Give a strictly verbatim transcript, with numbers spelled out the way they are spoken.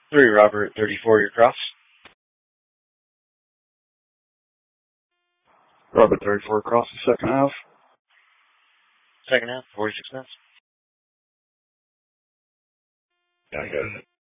Three, Robert, thirty-four, your cross. Robert, thirty-four, cross the second half. Second half, forty-six minutes. Yeah, I got it.